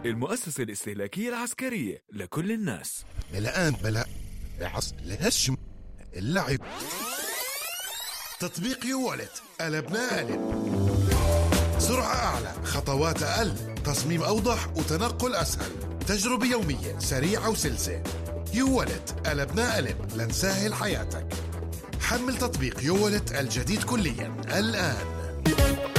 المؤسسة الاستهلاكية العسكرية لكل الناس. الآن بلا بعص لهشم اللعب. تطبيق يوالت قلبنا قلب. سرعة أعلى، خطوات أقل، تصميم أوضح وتنقل أسهل، تجربة يومية سريعة وسلسة. يوالت قلبنا قلب لنسهل حياتك. حمل تطبيق يوالت الجديد كليا الآن.